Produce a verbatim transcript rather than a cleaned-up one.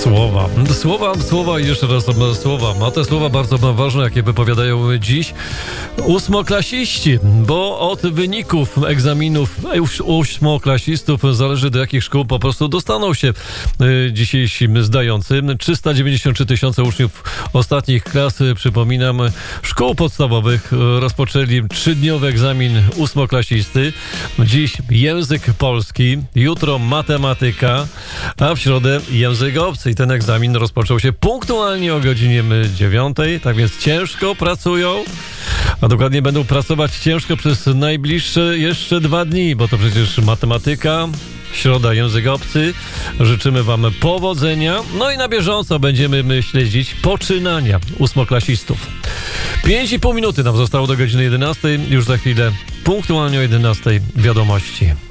Słowa, słowa, słowa i jeszcze raz słowa. A te słowa bardzo ważne, jakie wypowiadają dziś ósmoklasiści, bo od wyników egzaminów ósmoklasistów zależy, do jakich szkół po prostu dostaną się dzisiejsi zdający. trzysta dziewięćdziesiąt trzy tysiące uczniów ostatnich klas, przypominam, szkół podstawowych rozpoczęli trzydniowy egzamin ósmoklasisty. Dziś język polski, jutro matematyka, a w środę język obcy. I ten egzamin rozpoczął się punktualnie o godzinie dziewiątej, tak więc ciężko pracują, a dokładnie będą pracować ciężko przez najbliższe jeszcze dwa dni, bo to przecież matematyka, środa język obcy. Życzymy wam powodzenia. No i na bieżąco będziemy śledzić poczynania ósmoklasistów. Pięć i pół minuty nam zostało do godziny jedenastej. Już za chwilę punktualnie o jedenastej wiadomości.